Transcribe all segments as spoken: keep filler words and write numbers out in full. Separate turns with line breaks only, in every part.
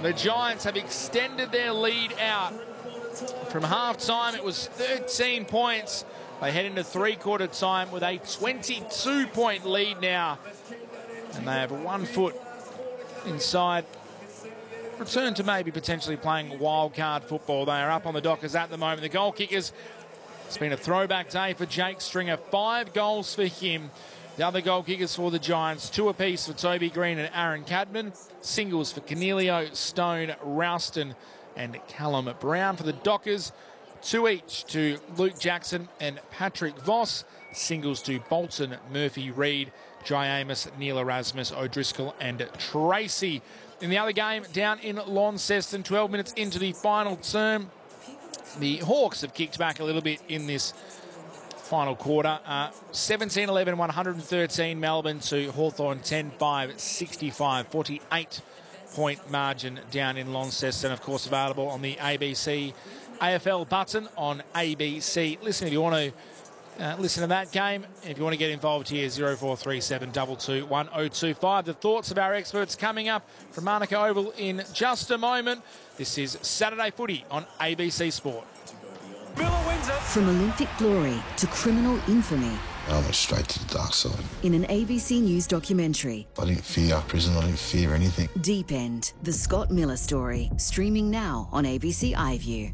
The Giants have extended their lead out. From half-time, it was thirteen points. They head into three-quarter time with a twenty-two point lead now. And they have one foot inside. Return to maybe potentially playing wild card football. They are up on the Dockers at the moment. The goal kickers, it's been a throwback day for Jake Stringer. Five goals for him. The other goal kickers for the Giants, two apiece for Toby Green and Aaron Cadman. Singles for Cornelio, Stone, Rouston and Callum Brown. For the Dockers, two each to Luke Jackson and Patrick Voss. Singles to Bolton, Murphy, Reid, Jai Amos, Neil Erasmus, O'Driscoll and Tracy. In the other game, down in Launceston, twelve minutes into the final term, the Hawks have kicked back a little bit in this final quarter. Uh, seventeen eleven, one hundred thirteen Melbourne to Hawthorn, ten five, sixty-five, forty-eight point margin down in Launceston. Of course, available on the A B C A F L button on A B C. Listen, if you want to uh, listen to that game, if you want to get involved here, zero four three seven, two two, one oh two five. The thoughts of our experts coming up from Manuka Oval in just a moment. This is Saturday Footy on A B C Sport.
From Olympic glory to criminal infamy.
I went straight to the dark side.
In an A B C News documentary.
I didn't fear prison, I didn't fear anything.
Deep End, the Scott Miller story, streaming now on A B C iView.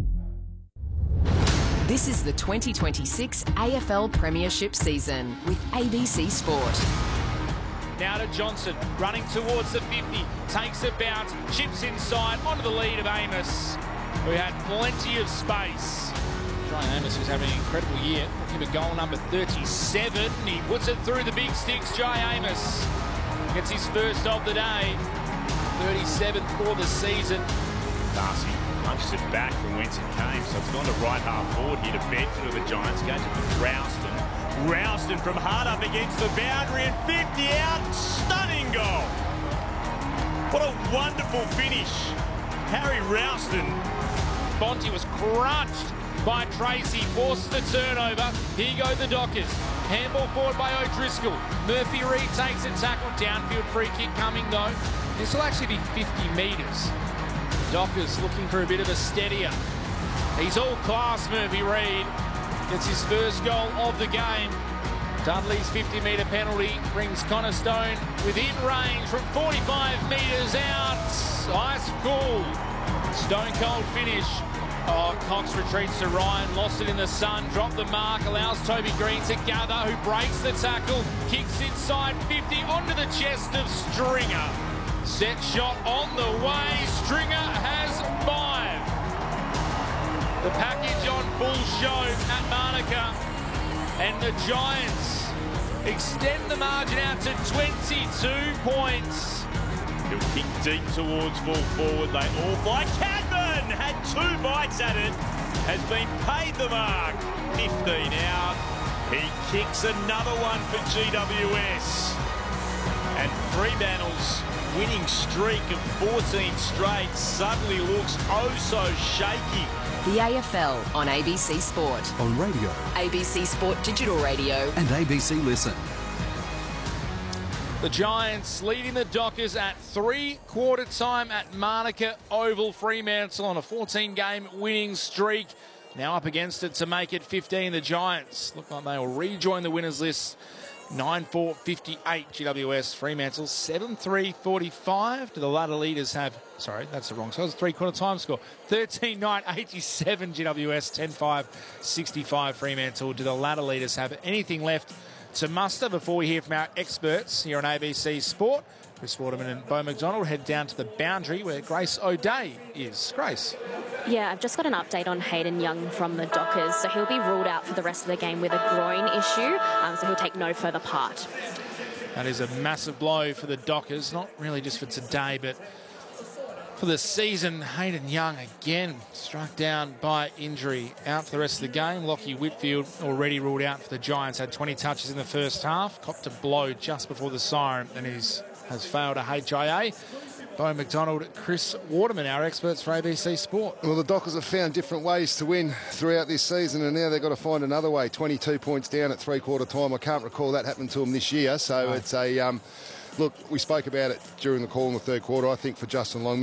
This is the twenty twenty-six A F L Premiership season with A B C Sport.
Now to Johnson, running towards the fifty, takes a bounce, chips inside, onto the lead of Amos, who had plenty of space. Jai Amos, who's having an incredible year, looking for goal number thirty-seven. He puts it through the big sticks. Jai Amos gets his first of the day, thirty-seventh for the season.
Darcy punches it back from whence it came, so it's gone to right half forward here to Bedford of the Giants. Goes it to Rouston. Rouston from hard up against the boundary and fifty out. Stunning goal. What a wonderful finish. Harry Rouston.
Bonte was crunched by Tracy, forces the turnover. Here go the Dockers. Handball forward by O'Driscoll. Murphy Reid takes a tackle. Downfield free kick coming though. This will actually be fifty metres. Dockers looking for a bit of a steadier. He's all class, Murphy Reid. Gets his first goal of the game. Dudley's fifty metre penalty brings Connor Stone within range from forty-five metres out. Ice cool. Stone cold finish. Oh, Cox retreats to Ryan, lost it in the sun, dropped the mark, allows Toby Green to gather, who breaks the tackle, kicks inside fifty onto the chest of Stringer. Set shot on the way, Stringer has five. The package on full show at Manuka, and the Giants extend the margin out to twenty-two points.
He'll kick deep towards full forward. They all fly. Cadman had two bites at it. Has been paid the mark. fifteen out. He kicks another one for G W S. And Fremantle's winning streak of fourteen straight suddenly looks oh so shaky.
The A F L on A B C Sport.
On radio.
A B C Sport Digital Radio.
And A B C Listen.
The Giants leading the Dockers at three-quarter time at Manuka Oval. Fremantle on a fourteen game winning streak. Now up against it to make it fifteen. The Giants look like they will rejoin the winners list. nine four fifty-eight G W S. Fremantle seven three forty-five. Do the ladder leaders have... Sorry, that's the wrong score. It's a three-quarter time score. thirteen nine eighty-seven G W S. ten five sixty-five Fremantle. Do the ladder leaders have anything left to muster before we hear from our experts here on A B C Sport? Chris Waterman and Beau McDonald head down to the boundary where Grace O'Day is. Grace.
Yeah, I've just got an update on Hayden Young from the Dockers. So he'll be ruled out for the rest of the game with a groin issue, um, so he'll take no further part.
That is a massive blow for the Dockers, not really just for today, but for the season. Hayden Young again struck down by injury, out for the rest of the game. Lockie Whitfield already ruled out for the Giants, had twenty touches in the first half, copped a blow just before the siren and he's, has failed a H I A. Beau McDonald, Chris Waterman, our experts for A B C Sport.
Well, the Dockers have found different ways to win throughout this season, and now they've got to find another way. twenty-two points down at three-quarter time. I can't recall that happened to them this year, so no. it's a... Um, look, we spoke about it during the call in the third quarter. I think for Justin Long,